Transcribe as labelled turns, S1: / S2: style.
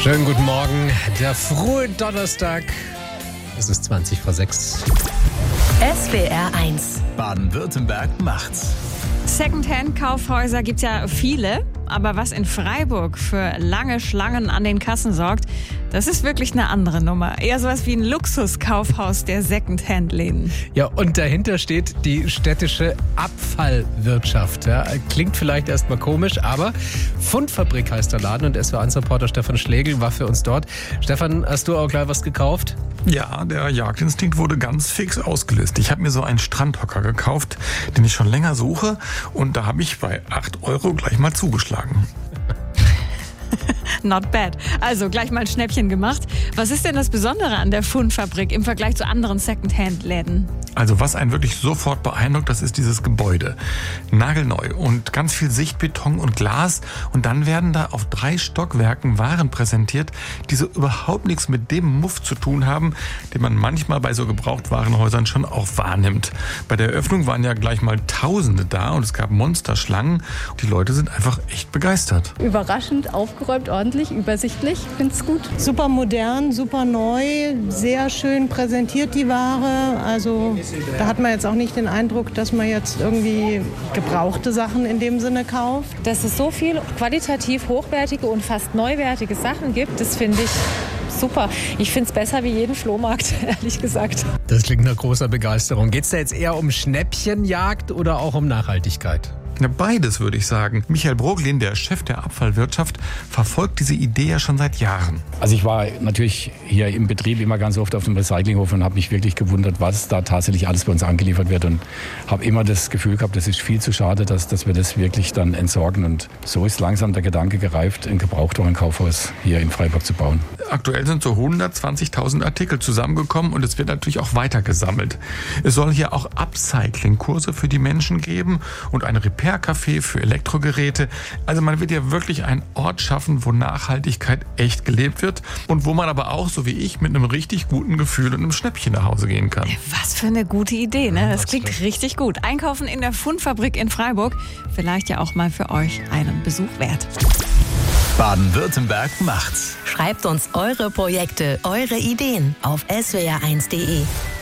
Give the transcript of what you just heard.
S1: Schönen guten Morgen, der frühe Donnerstag. Es ist 20:06.
S2: SWR 1.
S3: Baden-Württemberg macht's.
S4: Secondhand-Kaufhäuser gibt's ja viele, aber was in Freiburg für lange Schlangen an den Kassen sorgt, das ist wirklich eine andere Nummer. Eher sowas wie ein Luxuskaufhaus der Secondhand-Läden.
S1: Ja, und dahinter steht die städtische Abfallwirtschaft. Ja, klingt vielleicht erstmal komisch, aber Fundfabrik heißt der Laden und SWR1-Reporter Stefan Schlegel war für uns dort. Stefan, hast du auch gleich was gekauft?
S5: Ja, der Jagdinstinkt wurde ganz fix ausgelöst. Ich habe mir so einen Strandhocker gekauft, den ich schon länger suche, und da habe ich bei 8 € gleich mal zugeschlagen.
S4: Not bad. Also gleich mal ein Schnäppchen gemacht. Was ist denn das Besondere an der Fundfabrik im Vergleich zu anderen Secondhand-Läden?
S5: Also was einen wirklich sofort beeindruckt, das ist dieses Gebäude. Nagelneu und ganz viel Sichtbeton und Glas. Und dann werden da auf 3 Stockwerken Waren präsentiert, die so überhaupt nichts mit dem Muff zu tun haben, den man manchmal bei so Gebrauchtwarenhäusern schon auch wahrnimmt. Bei der Eröffnung waren ja gleich mal Tausende da und es gab Monsterschlangen. Die Leute sind einfach echt begeistert.
S6: Überraschend aufgeräumt, ordentlich, übersichtlich. Find's gut.
S7: Super modern, super neu, sehr schön präsentiert die Ware. Also da hat man jetzt auch nicht den Eindruck, dass man jetzt irgendwie gebrauchte Sachen in dem Sinne kauft.
S8: Dass es so viel qualitativ hochwertige und fast neuwertige Sachen gibt, das finde ich super. Ich finde es besser wie jeden Flohmarkt, ehrlich gesagt.
S1: Das klingt nach großer Begeisterung. Geht es da jetzt eher um Schnäppchenjagd oder auch um Nachhaltigkeit?
S5: Ja, beides würde ich sagen. Michael Broglin, der Chef der Abfallwirtschaft, verfolgt diese Idee ja schon seit Jahren.
S9: Also ich war natürlich hier im Betrieb immer ganz oft auf dem Recyclinghof und habe mich wirklich gewundert, was da tatsächlich alles bei uns angeliefert wird, und habe immer das Gefühl gehabt, das ist viel zu schade, dass wir das wirklich dann entsorgen, und so ist langsam der Gedanke gereift, ein Gebrauchtwarenkaufhaus hier in Freiburg zu bauen.
S5: Aktuell sind so 120.000 Artikel zusammengekommen und es wird natürlich auch weiter gesammelt. Es soll hier auch Upcycling-Kurse für die Menschen geben und ein Repair-Café für Elektrogeräte. Also man wird ja wirklich einen Ort schaffen, wo Nachhaltigkeit echt gelebt wird und wo man aber auch, so wie ich, mit einem richtig guten Gefühl und einem Schnäppchen nach Hause gehen kann.
S4: Was für eine gute Idee, ne? Das klingt richtig gut. Einkaufen in der Fundfabrik in Freiburg. Vielleicht ja auch mal für euch einen Besuch wert.
S3: Baden-Württemberg macht's.
S2: Schreibt uns eure Projekte, eure Ideen auf swr1.de.